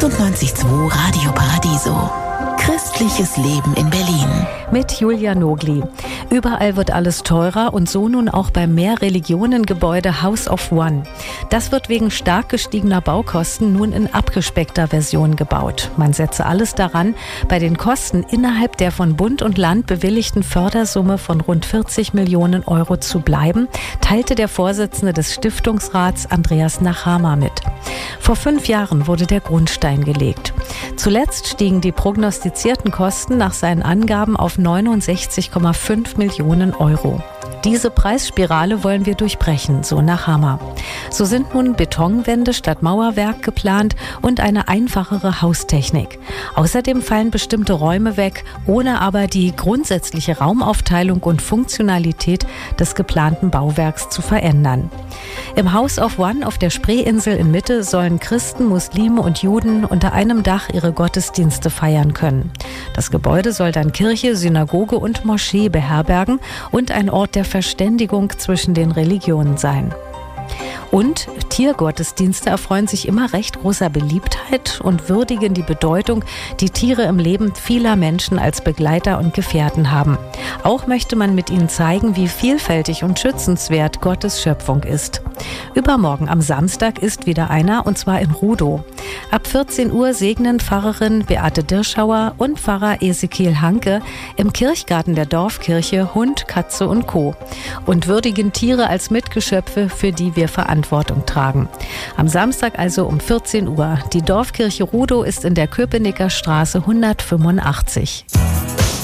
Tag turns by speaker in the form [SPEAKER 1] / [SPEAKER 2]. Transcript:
[SPEAKER 1] 98.2 Radio Paradiso. Christliches Leben in Berlin.
[SPEAKER 2] Mit Julia Nogli. Überall wird alles teurer und so nun auch beim Mehrreligionengebäude House of One. Das wird wegen stark gestiegener Baukosten nun in abgespeckter Version gebaut. Man setze alles daran, bei den Kosten innerhalb der von Bund und Land bewilligten Fördersumme von rund 40 Millionen Euro zu bleiben, teilte der Vorsitzende des Stiftungsrats Andreas Nachama mit. Vor 5 Jahren wurde der Grundstein gelegt. Zuletzt stiegen die prognostizierten Kosten nach seinen Angaben auf 69,5 Millionen Euro. Diese Preisspirale wollen wir durchbrechen, so Nachama. So sind nun Betonwände statt Mauerwerk geplant und eine einfachere Haustechnik. Außerdem fallen bestimmte Räume weg, ohne aber die grundsätzliche Raumaufteilung und Funktionalität des geplanten Bauwerks zu verändern. Im House of One auf der Spreeinsel in Mitte sollen Christen, Muslime und Juden unter einem Dach ihre Gottesdienste feiern können. Das Gebäude soll dann Kirche, Synagoge und Moschee beherbergen und ein Ort der Verständigung zwischen den Religionen sein. Und Tiergottesdienste erfreuen sich immer recht großer Beliebtheit und würdigen die Bedeutung, die Tiere im Leben vieler Menschen als Begleiter und Gefährten haben. Auch möchte man mit ihnen zeigen, wie vielfältig und schützenswert Gottes Schöpfung ist. Übermorgen am Samstag ist wieder einer, und zwar in Rudow. Ab 14 Uhr segnen Pfarrerin Beate Dirschauer und Pfarrer Ezekiel Hanke im Kirchgarten der Dorfkirche Hund, Katze und Co. und würdigen Tiere als Mitgeschöpfe, für die wir Verantwortung tragen. Am Samstag also um 14 Uhr. Die Dorfkirche Rudow ist in der Köpenicker Straße 185.